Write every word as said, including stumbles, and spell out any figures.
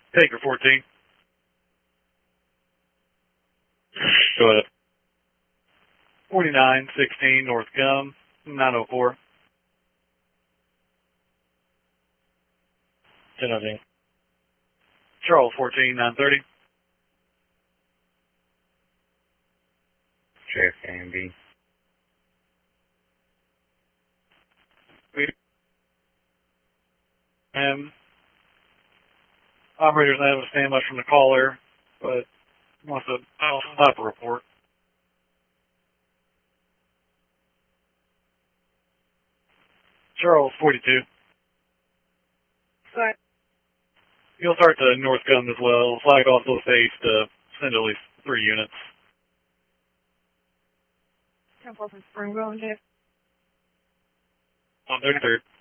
Taker fourteen. Go ahead. forty-nine sixteen North Gum, nine oh four. ten oh. Charles fourteen, nine thirty. Sheriff A M B. Um, operators not able to stand much from the caller, but wants to stop a report. Charles forty-two. Sorry. You'll start to North Gum as well. Flag also states to send at least three units. ten four from Springville, J. On thirty-third.